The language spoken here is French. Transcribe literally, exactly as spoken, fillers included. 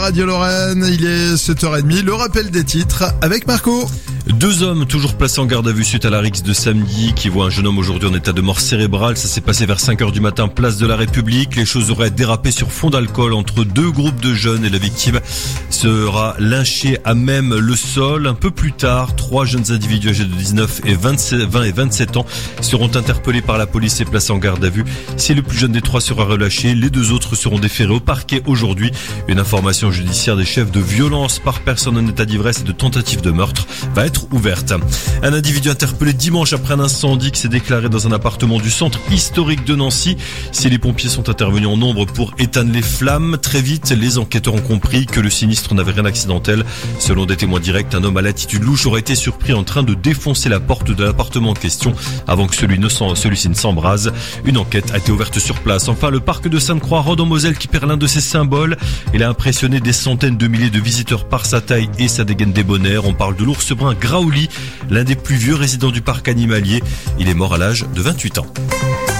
Radio Lorraine, il est sept heures trente, le rappel des titres avec Marco. Deux hommes toujours placés en garde à vue suite à la rixe de samedi qui voit un jeune homme aujourd'hui en état de mort cérébrale. Ça s'est passé vers cinq heures du matin, place de la République. Les choses auraient dérapé sur fond d'alcool entre deux groupes de jeunes et la victime sera lynchée à même le sol. Un peu plus tard, trois jeunes individus âgés de dix-neuf et vingt et vingt-sept ans seront interpellés par la police et placés en garde à vue. Si le plus jeune des trois sera relâché, les deux autres seront déférés au parquet aujourd'hui. Une information judiciaire des chefs de violence par personne en état d'ivresse et de tentative de meurtre va être ouverte. Un individu interpellé dimanche après un incendie qui s'est déclaré dans un appartement du centre historique de Nancy. Si les pompiers sont intervenus en nombre pour éteindre les flammes, très vite les enquêteurs ont compris que le sinistre n'avait rien d'accidentel. Selon des témoins directs, un homme à l'attitude louche aurait été surpris en train de défoncer la porte de l'appartement en question avant que celui ne s'en, celui-ci ne s'embrase. Une enquête a été ouverte sur place. Enfin, le parc de Sainte-Croix-Rode en Moselle qui perd l'un de ses symboles. Il a impressionné des centaines de milliers de visiteurs par sa taille et sa dégaine débonnaire. On parle de l'ours brun Graouli, l'un des plus vieux résidents du parc animalier. Il est mort à l'âge de vingt-huit ans.